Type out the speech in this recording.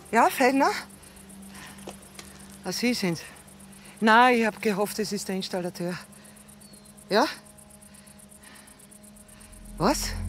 Ja, Fellner? Ah, Sie sind's. Nein, ich hab gehofft, es ist der Installateur. Ja? Was?